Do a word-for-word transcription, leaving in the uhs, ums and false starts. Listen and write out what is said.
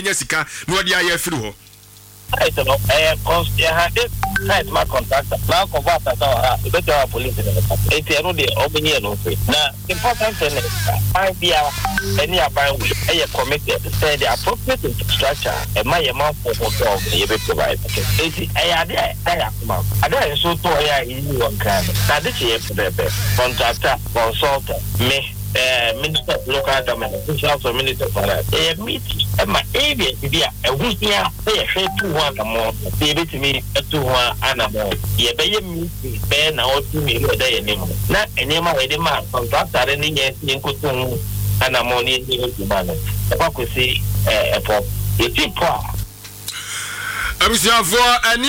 nya sika no odi aye afiri ho I don't know. I const had this site my contractor. Now convert that our better police in the eight year old open year no free. Now important thing is five year any about we are committed to say the appropriate infrastructure and my amount for hotel you be provide. Okay. I had there I am. I don't so to I in one kind. Now this year for the contractor consultant me Uh, Minister of Local Government, Social Minister for that. A meeting at my area, a week here, they are two one a month. They bet me a two one and a month. Ye bay meeting, Ben, or two million a day anymore. Not any more, any man, contractor, any yes, in Kutung and a money in the money. The Paco say, a pop, a cheap poor. I'm for any